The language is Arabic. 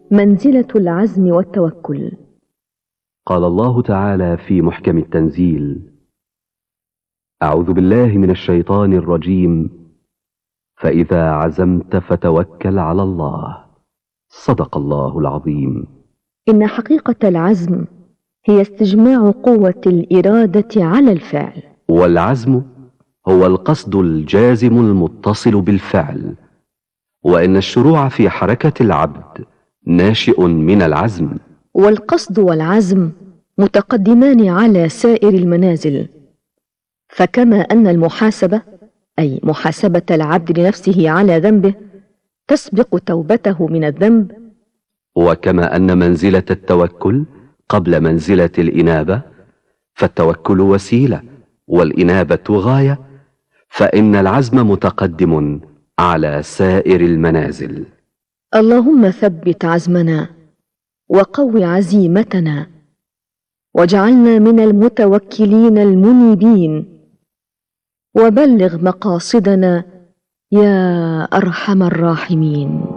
منزلة العزم والتوكل. قال الله تعالى في محكم التنزيل: أعوذ بالله من الشيطان الرجيم، فإذا عزمت فتوكل على الله. صدق الله العظيم. إن حقيقة العزم هي استجماع قوة الإرادة على الفعل، والعزم هو القصد الجازم المتصل بالفعل، وإن الشروع في حركة العبد ناشئ من العزم. والقصد والعزم متقدمان على سائر المنازل، فكما أن المحاسبة أي محاسبة العبد لنفسه على ذنبه تسبق توبته من الذنب، وكما أن منزلة التوكل قبل منزلة الإنابة، فالتوكل وسيلة والإنابة غاية، فإن العزم متقدم على سائر المنازل. اللهم ثبت عزمنا وقو عزيمتنا، واجعلنا من المتوكلين المنيبين، وبلغ مقاصدنا يا أرحم الراحمين.